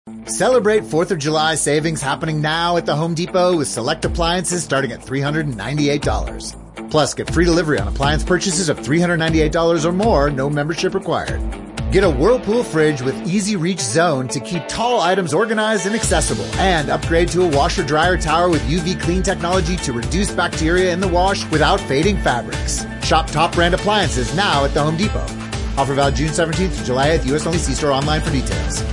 Celebrate 4th of July savings happening now at the Home Depot with select appliances starting at $398. Plus, get free delivery on appliance purchases of $398 or more, no membership required. Get a Whirlpool fridge with easy reach zone to keep tall items organized and accessible. And upgrade to a washer-dryer tower with UV clean technology to reduce bacteria in the wash without fading fabrics. Shop top brand appliances now at the Home Depot. Offer valid June 17th to July 8th. U.S. only. See store online for details.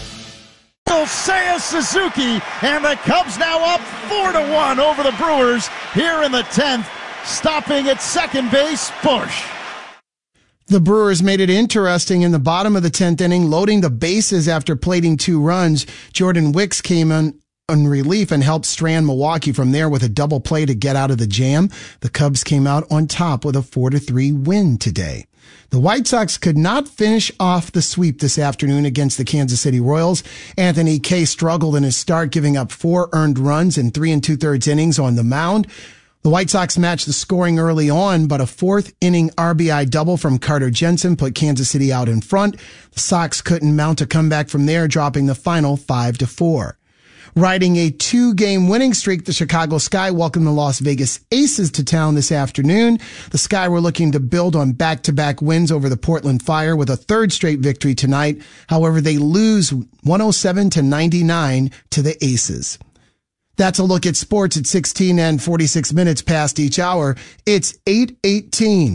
Seiya Suzuki, and the Cubs now up 4-1 over the Brewers here in the 10th. Stopping at second base, Bush. The Brewers made it interesting in the bottom of the 10th inning, loading the bases after plating 2 runs. Jordan Wicks came on relief and helped strand Milwaukee from there with a double play to get out of the jam. The Cubs came out on top with a 4-3 win today. The White Sox could not finish off the sweep this afternoon against the Kansas City Royals. Anthony Kay struggled in his start, giving up 4 earned runs in 3 2/3 innings on the mound. The White Sox matched the scoring early on, but a 4th inning RBI double from Carter Jensen put Kansas City out in front. The Sox couldn't mount a comeback from there, dropping the final 5-4. Riding a 2-game winning streak, the Chicago Sky welcomed the Las Vegas Aces to town this afternoon. The Sky were looking to build on back-to-back wins over the Portland Fire with a 3rd straight victory tonight. However, they lose 107-99 to the Aces. That's a look at sports at 16 and 46 minutes past each hour. It's 8:18.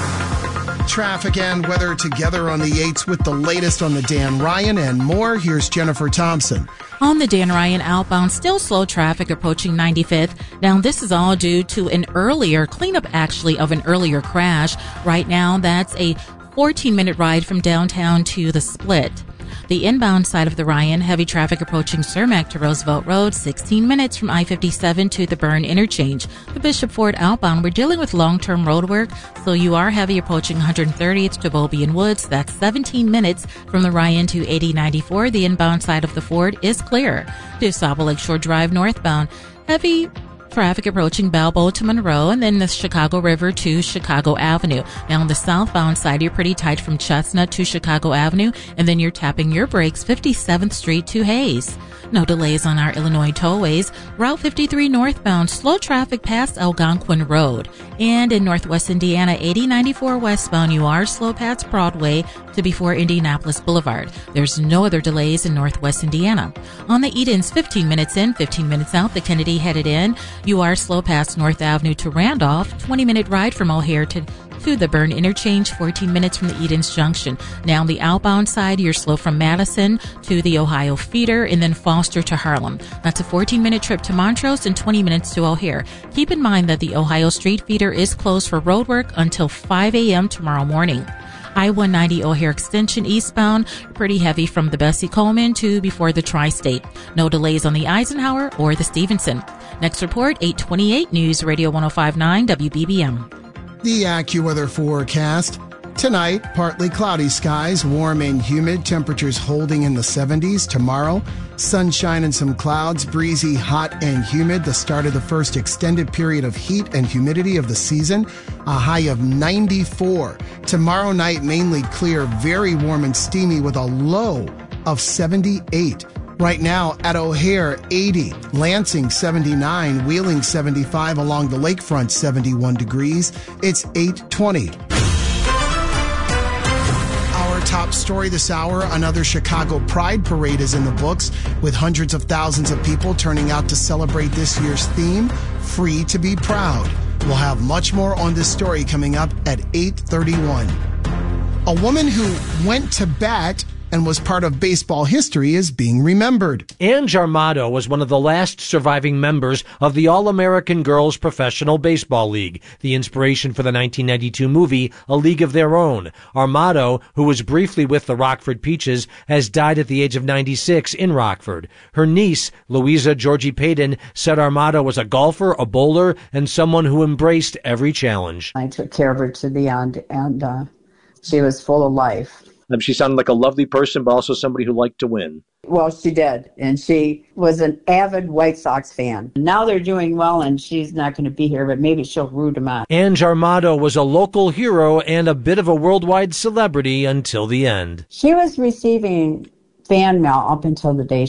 Traffic and weather together on the 8s with the latest on the Dan Ryan and more. Here's Jennifer Thompson. On the Dan Ryan outbound, still slow traffic approaching 95th. Now, this is all due to an earlier cleanup, actually, of an earlier crash. Right now, that's a 14-minute ride from downtown to the Split. The inbound side of the Ryan, heavy traffic approaching Cermak to Roosevelt Road, 16 minutes from I-57 to the Byrne interchange. The Bishop Ford outbound, we're dealing with long-term road work, so you are heavy approaching 130th to Beaubien Woods. That's 17 minutes from the Ryan to 8094. The inbound side of the Ford is clear. To Sable Lakeshore Drive northbound, heavy traffic approaching Balboa to Monroe, and then the Chicago River to Chicago Avenue. Now on the southbound side, you're pretty tight from Chestnut to Chicago Avenue, and then you're tapping your brakes 57th Street to Hayes. No delays on our Illinois tollways. Route 53 northbound, slow traffic past Algonquin Road. And in Northwest Indiana, 8094 westbound, you are slow past Broadway to before Indianapolis Boulevard. There's no other delays in Northwest Indiana. On the Edens, 15 minutes in, 15 minutes out, the Kennedy headed in. You are slow past North Avenue to Randolph, 20-minute ride from O'Hare to the Byrne interchange, 14 minutes from the Edens Junction. Now on the outbound side, you're slow from Madison to the Ohio feeder and then Foster to Harlem. That's a 14-minute trip to Montrose and 20 minutes to O'Hare. Keep in mind that the Ohio Street feeder is closed for road work until 5 a.m. tomorrow morning. I-190 O'Hare Extension eastbound, pretty heavy from the Bessie Coleman to before the Tri-State. No delays on the Eisenhower or the Stevenson. Next report, 828 News Radio 105.9 WBBM. The AccuWeather forecast. Tonight, partly cloudy skies, warm and humid, temperatures holding in the 70s. Tomorrow, sunshine and some clouds, breezy, hot and humid, the start of the first extended period of heat and humidity of the season, a high of 94. Tomorrow night, mainly clear, very warm and steamy with a low of 78. Right now at O'Hare, 80, Lansing, 79, Wheeling, 75, along the lakefront, 71 degrees. It's 8:20. Our top story this hour, another Chicago Pride Parade is in the books, with hundreds of thousands of people turning out to celebrate this year's theme, Free to be Proud. We'll have much more on this story coming up at 8:31. A woman who went to bat and was part of baseball history is being remembered. Ange Armato was one of the last surviving members of the All-American Girls Professional Baseball League, the inspiration for the 1992 movie A League of Their Own. Armato, who was briefly with the Rockford Peaches, has died at the age of 96 in Rockford. Her niece, Louisa Georgie Payton, said Armato was a golfer, a bowler, and someone who embraced every challenge. I took care of her to the end, and she was full of life. She sounded like a lovely person, but also somebody who liked to win. Well, she did, and she was an avid White Sox fan. Now they're doing well, and she's not going to be here, but maybe she'll root them on. Ange Armato was a local hero and a bit of a worldwide celebrity until the end. She was receiving fan mail up until the day